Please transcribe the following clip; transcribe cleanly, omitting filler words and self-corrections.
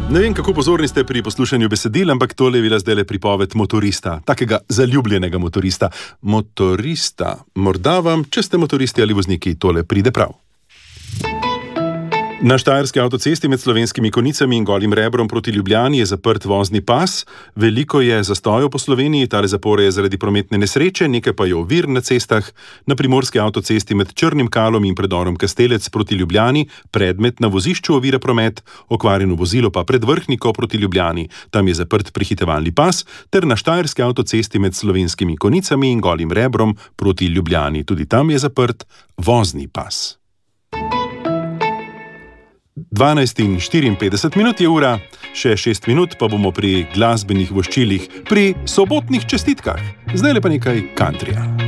Ne vem, kako pozorni ste pri poslušanju besedil, ampak tole je bila zdajle pripoved motorista, takega zaljubljenega motorista. Motorista. Morda vam, če ste motoristi ali vozniki, tole pride prav. Na štajerski avtocesti med Slovenskimi Konjicami in Golim Rebrom proti Ljubljani je zaprt vozni pas. Veliko je zastojev po Sloveniji, tale zapor je zaradi prometne nesreče, nekaj pa je ovir na cestah. Na primorski avtocesti med Črnim Kalom in predorom Kastelec proti Ljubljani predmet na vozišču ovira promet, okvarjeno vozilo pa pred Vrhniko proti Ljubljani. Tam je zaprt prehitevalni pas, ter na štajerski avtocesti med Slovenskimi Konjicami in Golim Rebrom proti Ljubljani. Tudi tam je zaprt vozni pas. 12:54 je ura, še 6 minut pa bomo pri glasbenih voščilih, pri sobotnih čestitkah. Zdaj le pa nekaj kantrija.